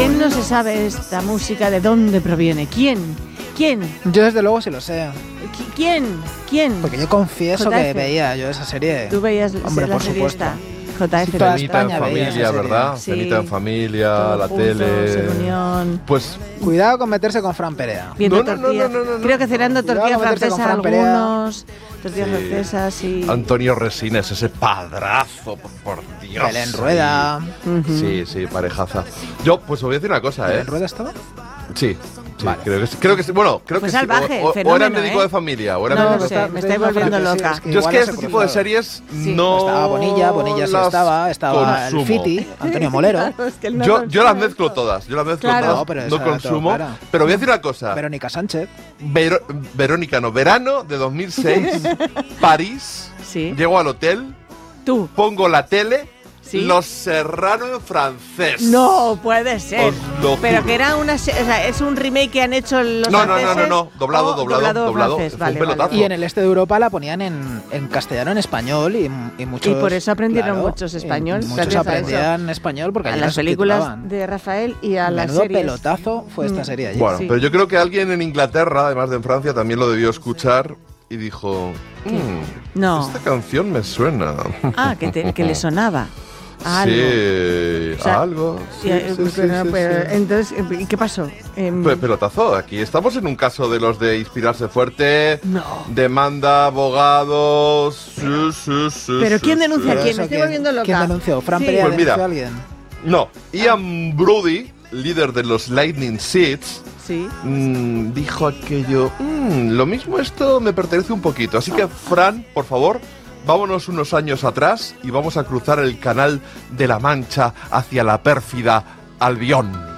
¿Quién no se sabe esta música? ¿De dónde proviene? ¿Quién? Yo desde luego sí lo sé. ¿Quién? Porque yo confieso JF. que veía yo esa serie. Tú veías Hombre, la por serie supuesto. esta. JF. Toda Cenita en España veía esa familia, serie. ¿verdad? Sí. Cenita en familia, Todos la juntos, tele. en unión. Pues Cuidado con meterse con Fran Perea. Viendo No. tortillas. Creo que cenando Cuidado tortillas con meterse con francesas Fran Perea. algunos. Tortillas Sí. francesas y... Antonio Resines, ese padrazo, por Dios. Belén Rueda. Ujú. Sí, parejaza. Yo, pues os voy a decir una cosa, ¿Belén Rueda estaba? Sí, Vale. creo que sí. Bueno, creo Fue que salvaje, sí. O fenómeno, era médico ¿eh? de familia. O era No, médico no sé, me estoy volviendo loca. Yo es igual que las he este tipo de cruzado. series Sí. no Estaba Bonilla sí las estaba el consumo. Fiti, Antonio Molero, Es que él no Yo consume las esto. mezclo todas, Claro. No, todas, pero no esa consumo. claro. Pero voy a decir una cosa. Verónica Sánchez. Verano de 2006, París, Sí. llego al hotel, Tú. pongo la tele, Sí. Los Serrano en francés. No puede ser. Os lo Pero juro. que era una... O sea, es un remake que han hecho los No, franceses. doblado, o doblado. francés. Fue un Vale, pelotazo. vale. Y en el este de Europa la ponían en castellano, en español y muchos... Y por eso aprendieron claro, muchos español, y muchos gracias a aprendían español porque A allí las las películas subtitulaban. de Rafael y a las Menudo series. pelotazo fue esta serie allí. Bueno, Sí. pero yo creo que alguien en Inglaterra, además de en Francia, también lo debió escuchar y dijo: No. esta canción me suena. Ah, que le sonaba. A algo. Sí, O sea, algo. Sí, pero, sí. entonces, ¿y qué pasó? Pelotazo, aquí estamos en un caso de los de inspirarse fuerte, No. demanda, abogados. Sí, ¿Pero sí, quién denuncia sí. a quién? Me estoy volviendo loca. ¿Quién denunció? ¿Fran Sí. Perea Pues mira. denunció a alguien? No, Ian Brody, líder de los Lightning Seeds, Sí. dijo aquello: lo mismo esto me pertenece un poquito. Así que, Fran, por favor, vámonos unos años atrás y vamos a cruzar el canal de la Mancha hacia la pérfida Albión.